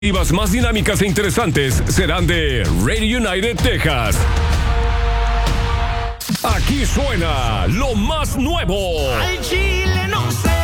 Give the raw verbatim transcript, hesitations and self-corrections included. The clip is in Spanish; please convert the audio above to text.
Las más dinámicas e interesantes serán de Radio United Texas. Aquí suena lo más nuevo. Al chile no sé